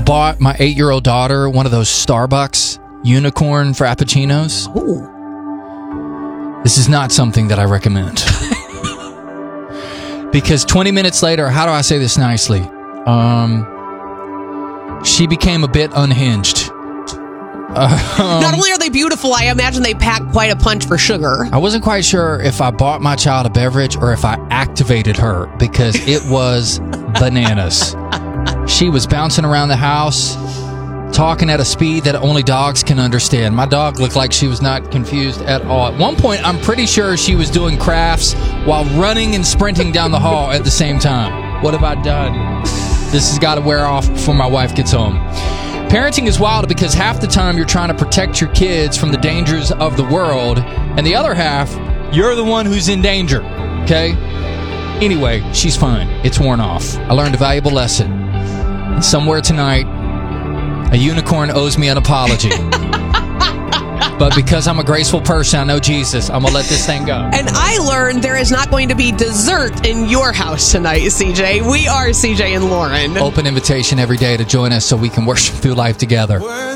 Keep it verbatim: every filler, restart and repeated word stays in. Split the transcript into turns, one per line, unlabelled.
bought my eight-year-old daughter one of those Starbucks unicorn frappuccinos.
Ooh.
This is not something that I recommend. Because twenty minutes later, how do I say this nicely? Um, she became a bit unhinged. Uh,
Not only are they beautiful, I imagine they pack quite a punch for sugar.
I wasn't quite sure if I bought my child a beverage or if I activated her, because it was bananas. She was bouncing around the house, talking at a speed that only dogs can understand. My dog looked like she was not confused at all. At one point, I'm pretty sure she was doing crafts while running and sprinting down the hall at the same time. What have I done? This has got to wear off before my wife gets home. Parenting is wild because half the time you're trying to protect your kids from the dangers of the world, and the other half, you're the one who's in danger, okay? Anyway, she's fine. It's worn off. I learned a valuable lesson. And somewhere tonight, a unicorn owes me an apology. But because I'm a graceful person, I know Jesus, I'm going to let this thing go.
And I learned there is not going to be dessert in your house tonight, C J. We are C J and Lauren.
Open invitation every day to join us so we can worship through life together.